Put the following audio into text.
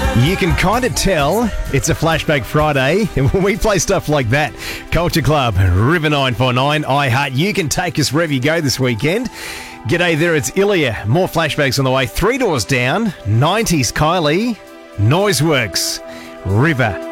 You can kind of tell it's a Flashback Friday when we play stuff like that. Culture Club, River 949, iHeart. You can take us wherever you go this weekend. G'day there, it's Ilya. More flashbacks on the way. 3 Doors Down, 90s Kylie, Noiseworks, River